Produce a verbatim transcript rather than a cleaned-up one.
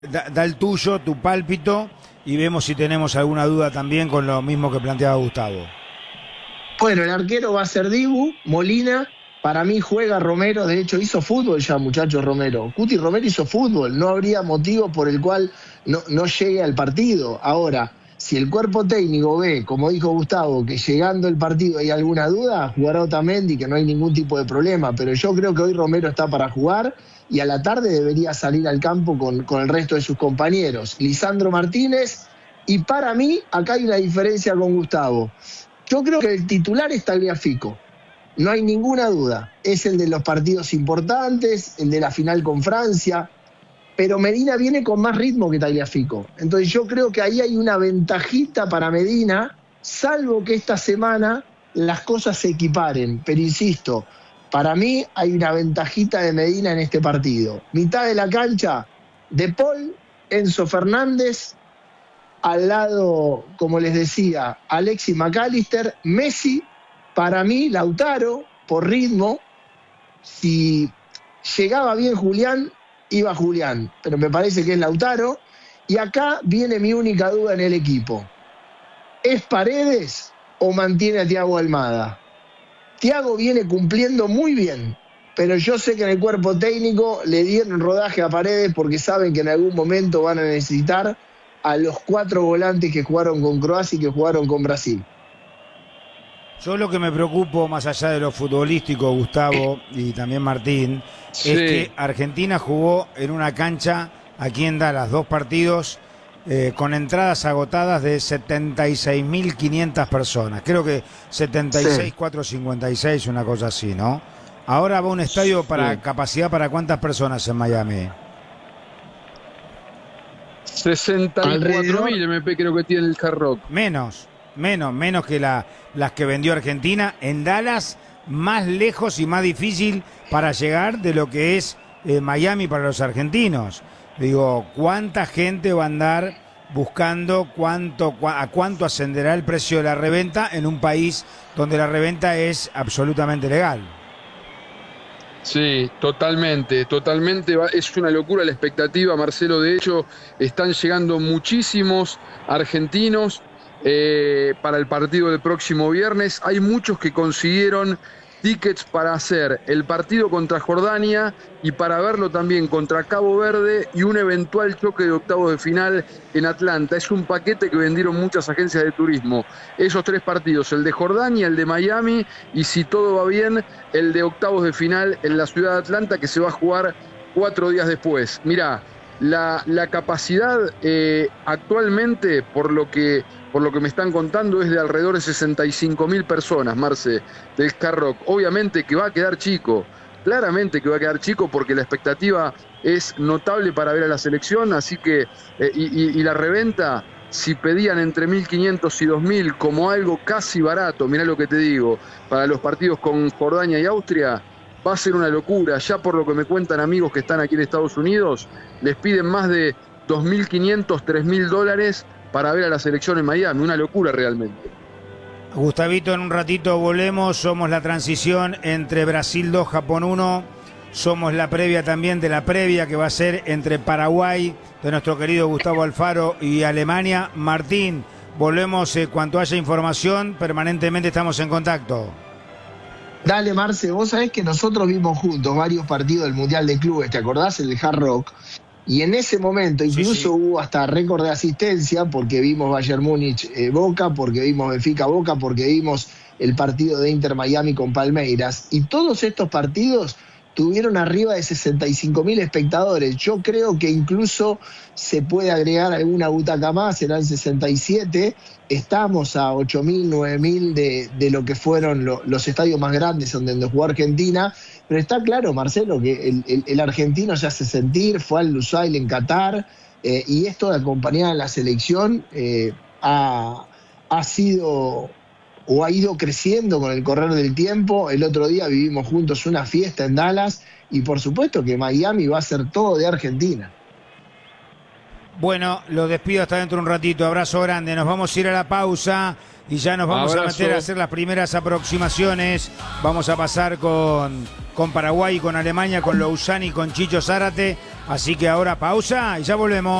Da, da el tuyo, tu pálpito, y vemos si tenemos alguna duda también con lo mismo que planteaba Gustavo. Bueno, el arquero va a ser Dibu, Molina. Para mí juega Romero, de hecho hizo fútbol ya, muchachos, Romero. Cuti Romero hizo fútbol, no habría motivo por el cual no, no llegue al partido. Ahora, si el cuerpo técnico ve, como dijo Gustavo, que llegando el partido hay alguna duda, jugará Otamendi, que no hay ningún tipo de problema. Pero yo creo que hoy Romero está para jugar y a la tarde debería salir al campo con, con el resto de sus compañeros. Lisandro Martínez, y para mí, acá hay una diferencia con Gustavo. Yo creo que el titular es Tagliafico. No hay ninguna duda. Es el de los partidos importantes, el de la final con Francia. Pero Medina viene con más ritmo que Tagliafico. Entonces yo creo que ahí hay una ventajita para Medina, salvo que esta semana las cosas se equiparen. Pero insisto, para mí hay una ventajita de Medina en este partido. Mitad de la cancha, De Paul, Enzo Fernández. Al lado, como les decía, Alexis McAllister, Messi, para mí, Lautaro, por ritmo. Si llegaba bien Julián, iba Julián, pero me parece que es Lautaro. Y acá viene mi única duda en el equipo. ¿Es Paredes o mantiene a Thiago Almada? Thiago viene cumpliendo muy bien, pero yo sé que en el cuerpo técnico le dieron rodaje a Paredes porque saben que en algún momento van a necesitar a los cuatro volantes que jugaron con Croacia y que jugaron con Brasil. Yo lo que me preocupo, más allá de lo futbolístico, Gustavo y también Martín, sí, es que Argentina jugó en una cancha aquí en Dallas, dos partidos eh, con entradas agotadas de setenta y seis mil quinientas personas. Creo que setenta y seis mil cuatrocientos cincuenta y seis, una cosa así, ¿no? Ahora va a un estadio para sí. capacidad para ¿cuántas personas en Miami? sesenta y cuatro mil M P creo que tiene el Hard Rock. Menos, menos, menos que la, las que vendió Argentina. En Dallas, más lejos y más difícil para llegar de lo que es eh, Miami para los argentinos. Digo, ¿cuánta gente va a andar buscando cuánto, cu a cuánto ascenderá el precio de la reventa en un país donde la reventa es absolutamente legal? Sí, totalmente, totalmente, es una locura la expectativa, Marcelo. De hecho, están llegando muchísimos argentinos eh, para el partido del próximo viernes. Hay muchos que consiguieron tickets para hacer el partido contra Jordania y para verlo también contra Cabo Verde y un eventual choque de octavos de final en Atlanta. Es un paquete que vendieron muchas agencias de turismo. Esos tres partidos, el de Jordania, el de Miami y, si todo va bien, el de octavos de final en la ciudad de Atlanta, que se va a jugar cuatro días después. Mirá, la, la capacidad eh, actualmente, por lo que... por lo que me están contando, es de alrededor de sesenta y cinco mil personas, Marce, del Hard Rock. Obviamente que va a quedar chico, claramente que va a quedar chico porque la expectativa es notable para ver a la selección, así que, eh, y, y, y la reventa, si pedían entre mil quinientos y dos mil como algo casi barato, mirá lo que te digo, para los partidos con Jordania y Austria, va a ser una locura. Ya por lo que me cuentan amigos que están aquí en Estados Unidos, les piden más de dos mil quinientos, tres mil dólares para ver a la selección en Miami, una locura realmente. Gustavito, en un ratito volvemos, somos la transición entre Brasil dos, Japón uno, somos la previa también de la previa que va a ser entre Paraguay, de nuestro querido Gustavo Alfaro, y Alemania. Martín, volvemos eh, cuanto haya información, permanentemente estamos en contacto. Dale, Marce, vos sabés que nosotros vimos juntos varios partidos del Mundial de Clubes, ¿te acordás? El de Hard Rock. Y en ese momento incluso sí, sí. hubo hasta récord de asistencia porque vimos Bayern Múnich eh, Boca, porque vimos Benfica Boca, porque vimos el partido de Inter Miami con Palmeiras. Y todos estos partidos tuvieron arriba de sesenta y cinco mil espectadores. Yo creo que incluso se puede agregar alguna butaca más, serán sesenta y siete. Estamos a ocho mil, nueve mil de, de lo que fueron lo, los estadios más grandes donde jugó Argentina. Pero está claro, Marcelo, que el, el, el argentino se hace sentir, fue al Lusail en Qatar, eh, y esto de acompañar a la selección eh, ha, ha sido o ha ido creciendo con el correr del tiempo. El otro día vivimos juntos una fiesta en Dallas y por supuesto que Miami va a ser todo de Argentina. Bueno, los despido hasta dentro de un ratito. Abrazo grande. Nos vamos a ir a la pausa y ya nos vamos Abrazo. a meter a hacer las primeras aproximaciones. Vamos a pasar con, con Paraguay, con Alemania, con Lousani, con Chicho Zárate. Así que ahora pausa y ya volvemos.